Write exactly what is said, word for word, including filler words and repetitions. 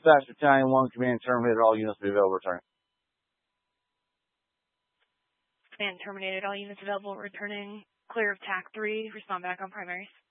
Dispatch Battalion one, command terminated, all units be available, returning. Command terminated, all units available, returning. Clear of T A C three, respond back on primaries.